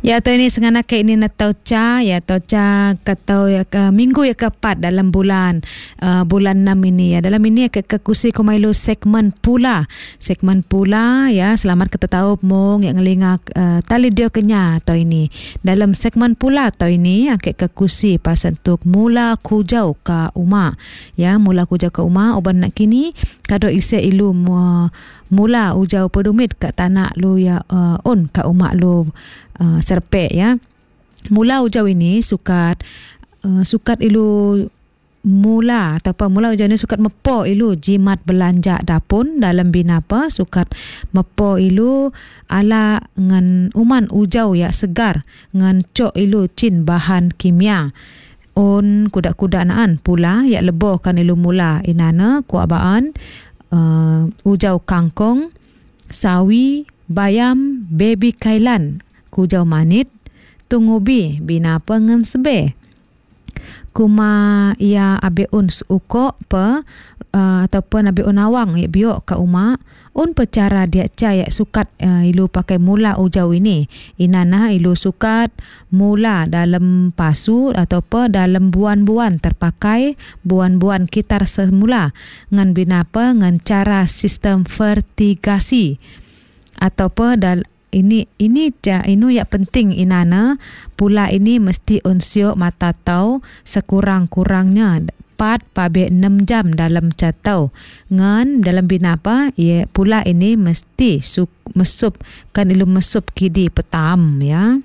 Ya, atau ini sengana ke ini natau ca ya atau ca katau ya ke minggu ya keempat dalam bulan 6 ini ya. Dalam ini ya ke kusi komailu segmen pula ya. Selamat kita tahu mong yang ngelingak tali dia kenya atau ini. Dalam segmen pula atau ini ke kusi pas untuk mula kujau ke uma ya, mula kujau ke uma oban nak kini kado ise ilu mula ujau pedumit kat tanah lu ya on kat umak lu serpek ya. Mula ujau ini sukat ilu mula ataupun mula ujau ini sukat mepo ilu jimat belanja dapun dalam bina apa sukat mepo ilu ala ngan uman ujau ya segar ngan cok ilu cin bahan kimia on kuda-kuda naan pula ya lebo kan ilu mula inana kuabaan ujau kangkong, sawi, bayam, baby kailan, kujau manit, tungubi, bina pengen sebe. Kuma ia abeun uko pe ataupun abeun awang ya biok ka uma un pecara dia caya sukat ilu pakai mula ujau ini inana ilu sukat mula dalam pasu ataupun dalam buan-buan terpakai buan-buan kitar semula ngan binapa ngan cara sistem fertigasi ataupun ini ya penting inana pula ini mesti unsio mata tau sekurang-kurangnya 4-6 jam dalam catau ngan dalam binapa ya pula ini mesti mesup kan ilu mesup kidi petam ya.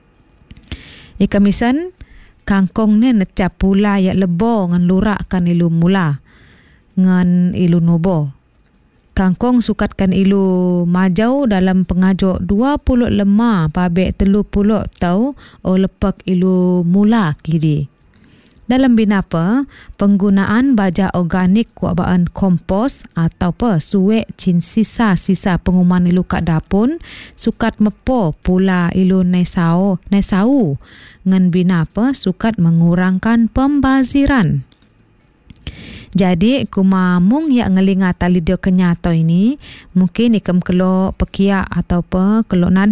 Kamisan kangkong ni necap pula ya lebo ngan lurak kan ilu mula ngan ilu nobo. Kangkong sukatkan ilu majau dalam pengajuk 25 pabek 30 tau o lepak ilu mula kiri. Dalam binapa penggunaan baja organik kuabaan kompos atau suek cin sisa-sisa penguman ilu kat dapun sukat mepo pula ilu nesau ngan binapa sukat mengurangkan pembaziran. Jadi kumamung yang ngelinga tali dia kenyato ini mungkin ikam kelo pekia atau kelo nada